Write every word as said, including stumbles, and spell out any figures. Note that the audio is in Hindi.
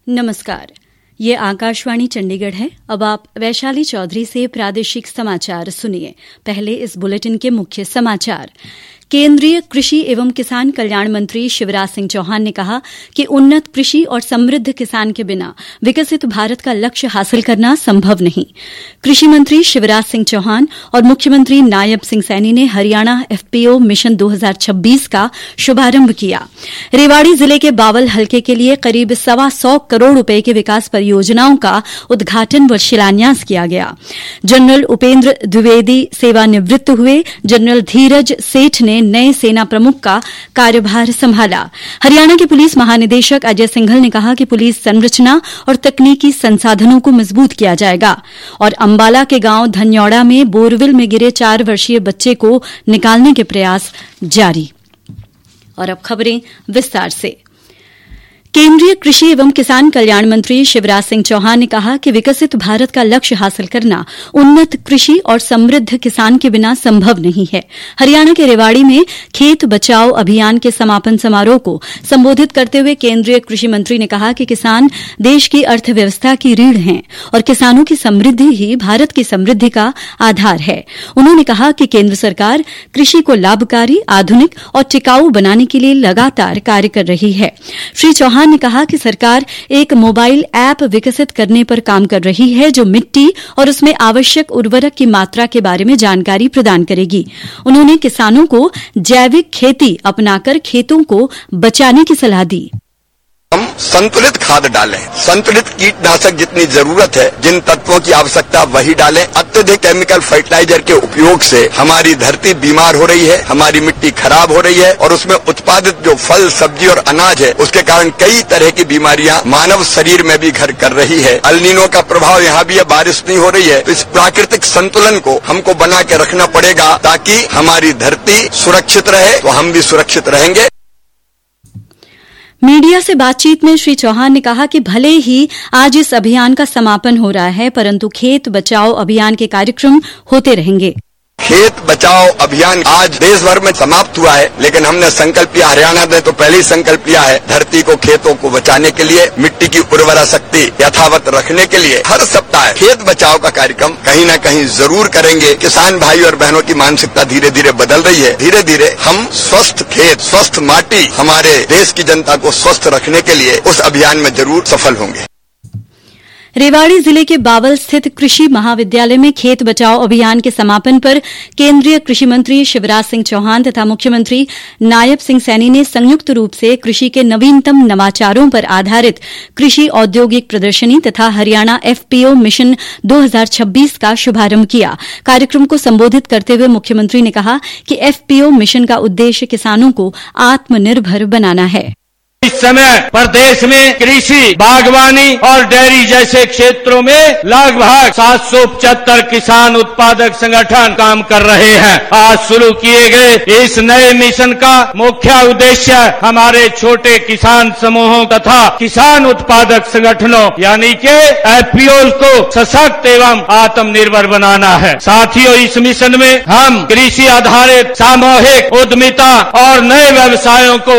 नमस्कार, ये आकाशवाणी चंडीगढ़ है। अब आप वैशाली चौधरी से प्रादेशिक समाचार सुनिए। पहले इस बुलेटिन के मुख्य समाचार। केंद्रीय कृषि एवं किसान कल्याण मंत्री शिवराज सिंह चौहान ने कहा कि उन्नत कृषि और समृद्ध किसान के बिना विकसित भारत का लक्ष्य हासिल करना संभव नहीं। कृषि मंत्री शिवराज सिंह चौहान और मुख्यमंत्री नायब सिंह सैनी ने हरियाणा एफपीओ मिशन दो हज़ार छब्बीस का शुभारंभ किया। रेवाड़ी जिले के बावल हलके के लिए करीब सवा सौ करोड़ रुपए की विकास परियोजनाओं का उद्घाटन व शिलान्यास किया गया। जनरल उपेंद्र द्विवेदी सेवानिवृत्त हुए। जनरल धीरज सेठ ने नए सेना प्रमुख का कार्यभार संभाला। हरियाणा के पुलिस महानिदेशक अजय सिंघल ने कहा कि पुलिस संरचना और तकनीकी संसाधनों को मजबूत किया जाएगा। और अंबाला के गांव धन्यौड़ा में बोरवेल में गिरे चार वर्षीय बच्चे को निकालने के प्रयास जारी। और अब खबरें विस्तार से। केंद्रीय कृषि एवं किसान कल्याण मंत्री शिवराज सिंह चौहान ने कहा कि विकसित भारत का लक्ष्य हासिल करना उन्नत कृषि और समृद्ध किसान के बिना संभव नहीं है। हरियाणा के रेवाड़ी में खेत बचाओ अभियान के समापन समारोह को संबोधित करते हुए केंद्रीय कृषि मंत्री ने कहा कि किसान देश की अर्थव्यवस्था की रीढ़ हैं और किसानों की समृद्धि ही भारत की समृद्धि का आधार है। उन्होंने कहा कि केंद्र सरकार कृषि को लाभकारी, आधुनिक और टिकाऊ बनाने के लिए लगातार कार्य कर रही है। श्री चौहान ने कहा कि सरकार एक मोबाइल ऐप विकसित करने पर काम कर रही है जो मिट्टी और उसमें आवश्यक उर्वरक की मात्रा के बारे में जानकारी प्रदान करेगी। उन्होंने किसानों को जैविक खेती अपनाकर खेतों को बचाने की सलाह दी। हम संतुलित खाद डालें, संतुलित कीटनाशक जितनी जरूरत है, जिन तत्वों की आवश्यकता वही डालें। अत्यधिक केमिकल फर्टिलाइजर के उपयोग से हमारी धरती बीमार हो रही है, हमारी मिट्टी खराब हो रही है और उसमें उत्पादित जो फल, सब्जी और अनाज है उसके कारण कई तरह की बीमारियां मानव शरीर में भी घर कर रही है। अल नीनो का प्रभाव यहाँ भी है, बारिश नहीं हो रही है। तो इस प्राकृतिक संतुलन को हमको बना के रखना पड़ेगा ताकि हमारी धरती सुरक्षित रहे तो हम भी सुरक्षित रहेंगे। मीडिया से बातचीत में श्री चौहान ने कहा कि भले ही आज इस अभियान का समापन हो रहा है, परंतु खेत बचाओ अभियान के कार्यक्रम होते रहेंगे। खेत बचाओ अभियान आज देश भर में समाप्त हुआ है, लेकिन हमने संकल्प लिया, हरियाणा ने तो पहले ही संकल्प लिया है, धरती को, खेतों को बचाने के लिए, मिट्टी की उर्वरा शक्ति यथावत रखने के लिए हर सप्ताह खेत बचाओ का कार्यक्रम कहीं न कहीं जरूर करेंगे। किसान भाई और बहनों की मानसिकता धीरे धीरे बदल रही है। धीरे धीरे हम स्वस्थ खेत, स्वस्थ माटी, हमारे देश की जनता को स्वस्थ रखने के लिए उस अभियान में जरूर सफल होंगे। रेवाड़ी जिले के बावल स्थित कृषि महाविद्यालय में खेत बचाओ अभियान के समापन पर केंद्रीय कृषि मंत्री शिवराज सिंह चौहान तथा मुख्यमंत्री नायब सिंह सैनी ने संयुक्त रूप से कृषि के नवीनतम नवाचारों पर आधारित कृषि औद्योगिक प्रदर्शनी तथा हरियाणा एफपीओ मिशन दो हज़ार छब्बीस का शुभारंभ किया। कार्यक्रम को संबोधित करते हुए मुख्यमंत्री ने कहा कि एफपीओ मिशन का उद्देश्य किसानों को आत्मनिर्भर बनाना है। इस समय प्रदेश में कृषि, बागवानी और डेयरी जैसे क्षेत्रों में लगभग सात सौ पचहत्तर किसान उत्पादक संगठन काम कर रहे हैं। आज शुरू किए गए इस नए मिशन का मुख्य उद्देश्य हमारे छोटे किसान समूहों तथा किसान उत्पादक संगठनों यानी के एफपीओ को सशक्त एवं आत्मनिर्भर बनाना है। साथियों, इस मिशन में हम कृषि आधारित सामूहिक उद्यमिता और नए व्यवसायों को